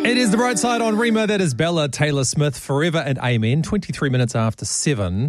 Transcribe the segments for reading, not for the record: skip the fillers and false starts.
It is The Bright Side on Remo. That is Bella Taylor Smith, Forever and Amen, 23 minutes after 7.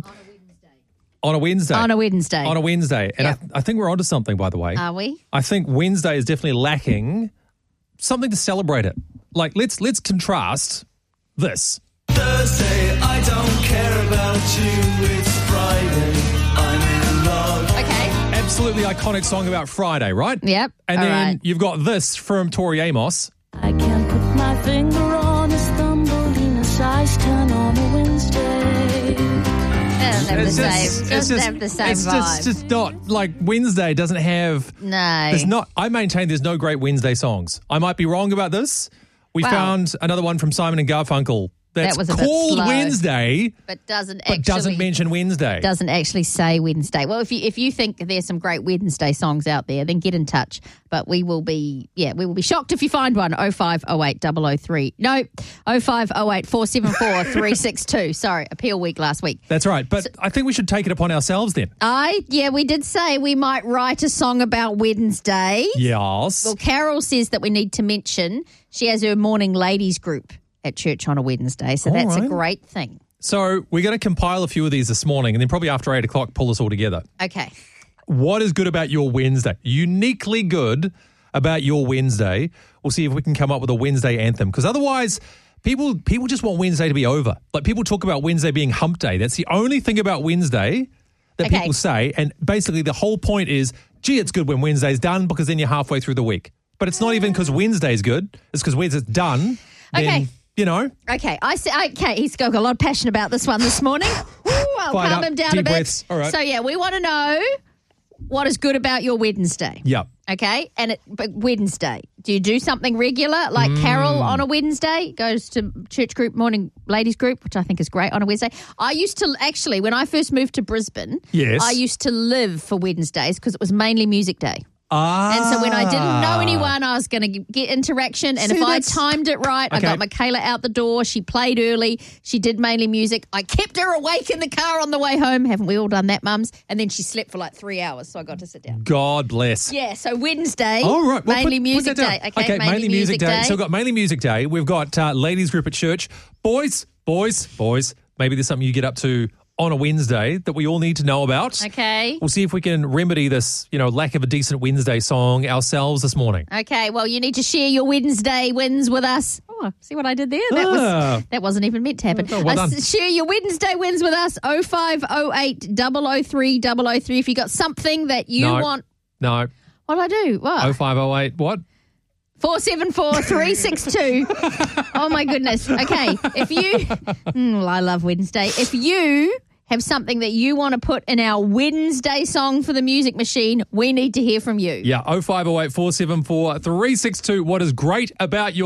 On a Wednesday. On a Wednesday. On a Wednesday. And Yep. I think we're onto something, by the way. Are we? I think Wednesday is definitely lacking something to celebrate it. Like, let's contrast this. Thursday, I don't care about you, it's Friday, I'm in love. Okay. Absolutely iconic song about Friday, right? Yep. And All then right. you've got this from Tori Amos. I can't put my finger on a Thumbelina size 10 on a Wednesday. Doesn't have the same. Doesn't have the same it's vibe. just not, like, Wednesday doesn't have... No. There's not. I maintain there's no great Wednesday songs. I might be wrong about this. We Wow. found another one from Simon and Garfunkel that's That was a bit called slow. Wednesday, but doesn't but doesn't mention Wednesday. Doesn't actually say Wednesday. Well, if you think there's some great Wednesday songs out there, then get in touch. But we will be shocked if you find one. 0508 003. No, 0508 474 362. Sorry, appeal week last week. That's right. But I think we should take it upon ourselves then. We did say we might write a song about Wednesday. Yes. Well, Carol says that we need to mention she has her morning ladies group at church on a Wednesday, so that's a right. great thing. So we're going to compile a few of these this morning and then probably after 8 o'clock pull this all together. Okay. What is good about your Wednesday? Uniquely good about your Wednesday. We'll see if we can come up with a Wednesday anthem, because otherwise people just want Wednesday to be over. Like, people talk about Wednesday being hump day. That's the only thing about Wednesday that Okay. people say. And basically the whole point is, gee, it's good when Wednesday's done because then you're halfway through the week. But it's not even because Wednesday's good. It's because Wednesday's done. Then, Okay. you know. Okay, he's got a lot of passion about this one this morning. Ooh, I'll Fired calm up, him down deep a bit. breaths. All right. So, we want to know what is good about your Wednesday. Yeah. Okay, but Wednesday, do you do something regular? Like Carol on a Wednesday goes to church group, morning ladies group, which I think is great on a Wednesday. I used to, actually, when I first moved to Brisbane, Yes. I used to live for Wednesdays because it was mainly music day. Ah. And so when I didn't know anyone, I was going to get interaction. And See, if I that's- timed it right, I Okay. got Michaela out the door. She played early. She did mainly music. I kept her awake in the car on the way home. Haven't we all done that, mums? And then she slept for like 3 hours, so I got to sit down. God bless. Yeah, so Wednesday, All right. Well, mainly put music that day. down. Okay, mainly music day. So we've got mainly music day. We've got ladies group at church. Boys. Maybe there's something you get up to on a Wednesday that we all need to know about. Okay. We'll see if we can remedy this, lack of a decent Wednesday song ourselves this morning. Okay, well, you need to share your Wednesday wins with us. Oh, see what I did there? That wasn't even meant to happen. Oh, well done. Share your Wednesday wins with us. 0508 003 003. If you got something that you want. No. What'd I do? What? 0508 what? 474 362. Oh, my goodness. Okay, if you... I love Wednesday. If you have something that you want to put in our Wednesday song for the music machine, we need to hear from you. Yeah, 0508 474 362. What is great about your